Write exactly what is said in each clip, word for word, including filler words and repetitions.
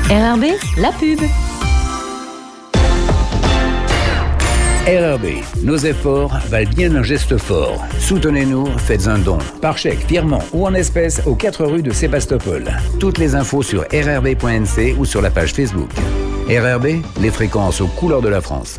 R R B, la pub. R R B, nos efforts valent bien un geste fort. Soutenez-nous, faites un don. Par chèque, virement ou en espèces aux quatre rues de Sébastopol. Toutes les infos sur r r b point n c ou sur la page Facebook. R R B, les fréquences aux couleurs de la France.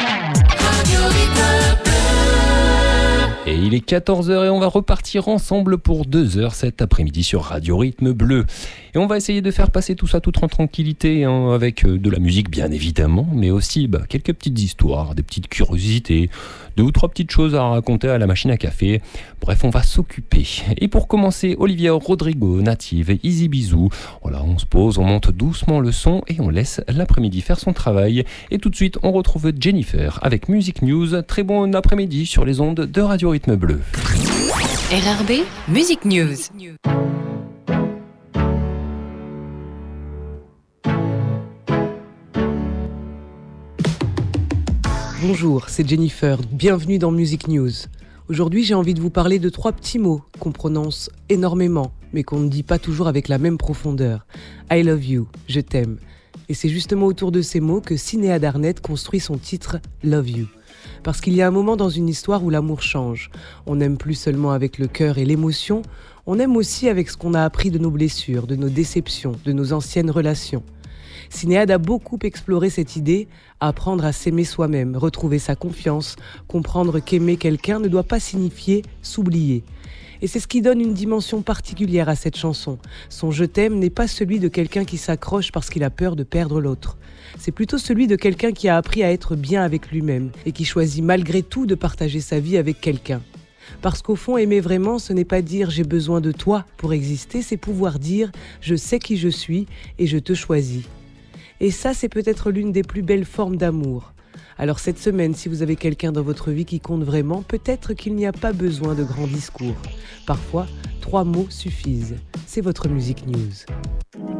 Et il est quatorze heures et on va repartir ensemble pour deux heures cet après-midi sur Radio Rythme Bleu. Et on va essayer de faire passer tout ça tout en tranquillité, hein, avec de la musique bien évidemment, mais aussi bah, quelques petites histoires, des petites curiosités, deux ou trois petites choses à raconter à la machine à café. Bref, on va s'occuper. Et pour commencer, Olivia Rodrigo, Native, Easy Bisou. Voilà, on se pose, on monte doucement le son et on laisse l'après-midi faire son travail. Et tout de suite, on retrouve Jennifer avec Music News. Très bon après-midi sur les ondes de Radio Rythme Bleu. R R B, Music News. Bonjour, c'est Jennifer, bienvenue dans Music News. Aujourd'hui, j'ai envie de vous parler de trois petits mots qu'on prononce énormément, mais qu'on ne dit pas toujours avec la même profondeur. I love you, je t'aime. Et c'est justement autour de ces mots que Sinéad Arnett construit son titre Love You. Parce qu'il y a un moment dans une histoire où l'amour change. On n'aime plus seulement avec le cœur et l'émotion, on aime aussi avec ce qu'on a appris de nos blessures, de nos déceptions, de nos anciennes relations. Sinéad a beaucoup exploré cette idée, apprendre à s'aimer soi-même, retrouver sa confiance, comprendre qu'aimer quelqu'un ne doit pas signifier s'oublier. Et c'est ce qui donne une dimension particulière à cette chanson. Son « je t'aime » n'est pas celui de quelqu'un qui s'accroche parce qu'il a peur de perdre l'autre. C'est plutôt celui de quelqu'un qui a appris à être bien avec lui-même et qui choisit malgré tout de partager sa vie avec quelqu'un. Parce qu'au fond, aimer vraiment, ce n'est pas dire « j'ai besoin de toi pour exister », c'est pouvoir dire « je sais qui je suis et je te choisis ». Et ça, c'est peut-être l'une des plus belles formes d'amour. Alors cette semaine, si vous avez quelqu'un dans votre vie qui compte vraiment, peut-être qu'il n'y a pas besoin de grands discours. Parfois, trois mots suffisent. C'est votre Music News.